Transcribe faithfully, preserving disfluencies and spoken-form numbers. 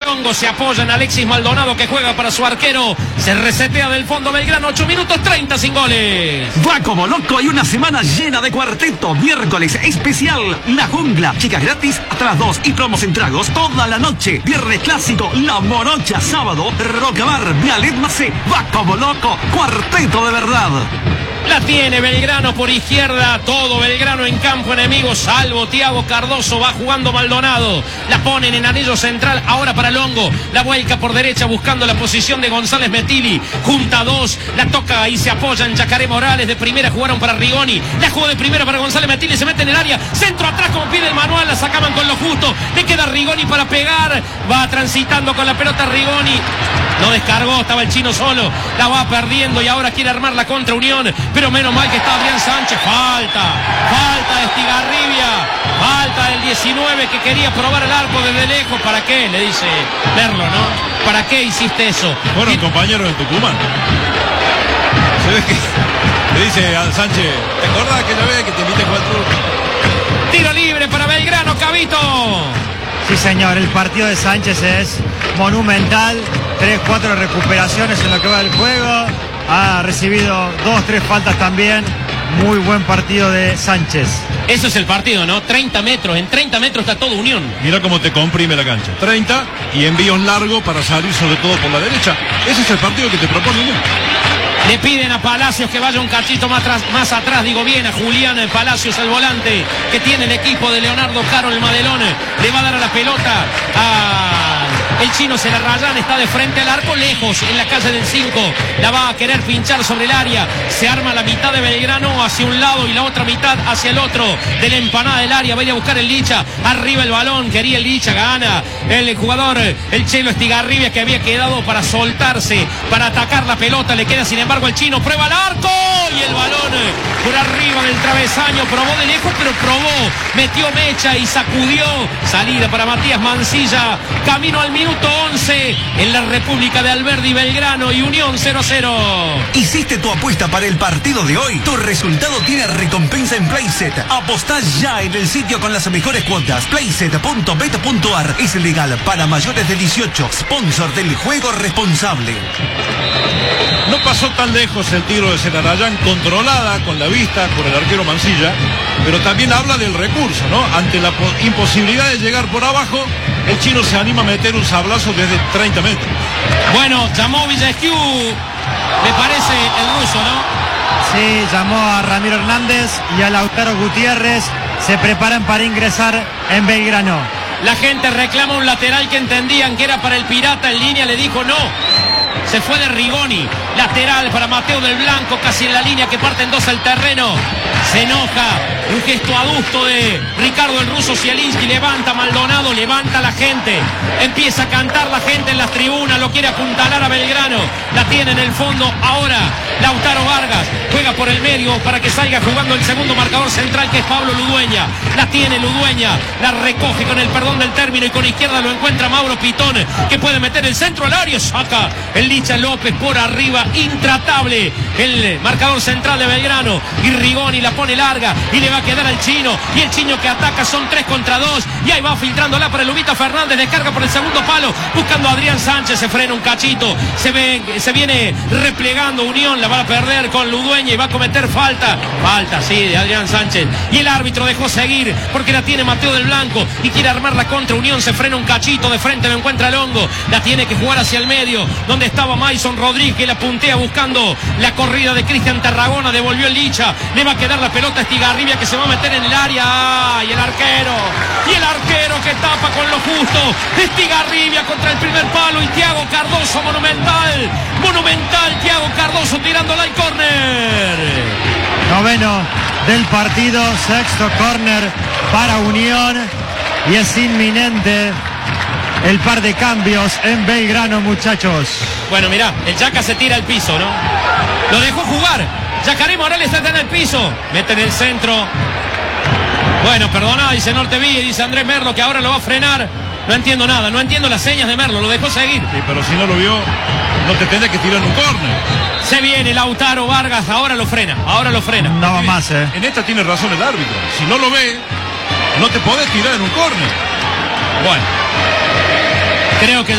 Longo, se apoya en Alexis Maldonado que juega para su arquero. Se resetea del fondo Belgrano, ocho minutos treinta sin goles. Va como loco, hay una semana llena de cuarteto. Miércoles especial, La Jungla. Chicas gratis hasta las dos y promos en tragos toda la noche. Viernes clásico, La Morocha. Sábado, Rocabar, Vialet Macé. Va como loco, cuarteto de verdad. La tiene Belgrano por izquierda, todo Belgrano en campo enemigo, salvo Thiago Cardoso, va jugando Maldonado, la ponen en anillo central, ahora para Longo, la vuelca por derecha buscando la posición de González Metilli, junta dos, la toca y se apoya en Yacaré Morales, de primera jugaron para Rigoni, la jugó de primera para González Metilli, se mete en el área, centro atrás como pide el manual, la sacaban con lo justo, le queda Rigoni para pegar, va transitando con la pelota Rigoni, no descargó, estaba el chino solo, la va perdiendo y ahora quiere armar la contra Unión, pero menos mal que está Adrián Sánchez, falta, falta de Estigarribia, falta del diecinueve que quería probar el arco desde lejos, ¿para qué? Le dice Merlo, ¿no? ¿Para qué hiciste eso? Fueron y... compañeros en Tucumán. Se ve que le dice a Sánchez, ¿te acordás aquella vez que te invité a jugar truco? Tiro libre para Belgrano, Cabito. Sí, señor, el partido de Sánchez es monumental, tres, cuatro recuperaciones en lo que va del juego. Ha recibido dos, tres faltas también. Muy buen partido de Sánchez. Eso es el partido, ¿no? treinta metros. En treinta metros está todo Unión. Mira cómo te comprime la cancha. treinta y envíos largos para salir sobre todo por la derecha. Ese es el partido que te propone Unión. Le piden a Palacios que vaya un cachito más atrás, más atrás, digo bien, a Julián Palacios, el volante que tiene el equipo de Leonardo Caro, el Madelón. Le va a dar a la pelota a... El chino se la rayan, está de frente al arco, lejos, en la calle del cinco. La va a querer pinchar sobre el área. Se arma la mitad de Belgrano hacia un lado y la otra mitad hacia el otro. De la empanada del área, va a ir a buscar el Licha. Arriba el balón, quería el Licha, gana el jugador, el Chelo Estigarribia, que había quedado para soltarse, para atacar la pelota. Le queda sin embargo el chino, prueba el arco y el balón por arriba del travesaño. Probó de lejos, pero probó. Metió mecha y sacudió. Salida para Matías Mancilla. Camino al minuto once en la República de Alberdi, Belgrano y Unión cero a cero. ¿Hiciste tu apuesta para el partido de hoy? Tu resultado tiene recompensa en Playset. Apostá ya en el sitio con las mejores cuotas. Playset punto bet punto ar. Es legal para mayores de dieciocho. Sponsor del juego responsable. No pasó tan lejos el tiro de Celarayán, controlada con la vista por el arquero Mancilla, pero también habla del recurso, ¿no? Ante la imposibilidad de llegar por abajo, el chino se anima a meter un sablazo desde treinta metros. Bueno, llamó Villescu, me parece el ruso, ¿no? Sí, llamó a Ramiro Hernández y a Lautaro Gutiérrez. Se preparan para ingresar en Belgrano. La gente reclama un lateral que entendían que era para el Pirata, en línea le dijo no. Se fue de Rigoni, lateral para Mateo del Blanco, casi en la línea que parte en dos el terreno. Se enoja, un gesto adusto de Ricardo el ruso Zielinski, levanta Maldonado, levanta la gente, empieza a cantar la gente en las tribunas, lo quiere apuntalar a Belgrano, la tiene en el fondo ahora Lautaro Vargas, juega por el medio para que salga jugando el segundo marcador central que es Pablo Ludueña, la tiene Ludueña, la recoge con el perdón del término y con izquierda lo encuentra Mauro Pitón, que puede meter el centro al área, saca el Licha López por arriba, intratable el marcador central de Belgrano y Rigoni la pone larga y le va a quedar al chino y el chino que ataca son tres contra dos y ahí va filtrándola para el Lubita Fernández, descarga por el segundo palo buscando a Adrián Sánchez, se frena un cachito, se ve, se viene replegando Unión, la va a perder con Ludueña y va a cometer falta, falta sí de Adrián Sánchez y el árbitro dejó seguir porque la tiene Mateo del Blanco y quiere armar la contra Unión, se frena un cachito, de frente lo encuentra Longo, la tiene que jugar hacia el medio donde estaba Maison Rodríguez, que la puntea buscando la corrida de Cristian Tarragona, devolvió el Licha, le va a quedar la pelota a Estigarribia que se va a meter en el área, ¡ah! y el arquero, y el arquero que tapa con lo justo, Estigarribia contra el primer palo y Thiago Cardoso, monumental, monumental Thiago Cardoso tirándola al córner. Noveno del partido, sexto córner para Unión y es inminente el par de cambios en Belgrano, muchachos. Bueno, mirá, el Yaca se tira al piso, ¿no? Lo dejó jugar. Yacaré Morales está en el piso. Mete en el centro. Bueno, perdona, dice Norteví, dice Andrés Merlo que ahora lo va a frenar. No entiendo nada, no entiendo las señas de Merlo, lo dejó seguir. Sí, pero si no lo vio, no te tendrá que tirar en un córner. Se viene Lautaro Vargas, ahora lo frena, ahora lo frena. No va más, eh. En esta tiene razón el árbitro. Si no lo ve, no te podés tirar en un córner. Bueno, creo que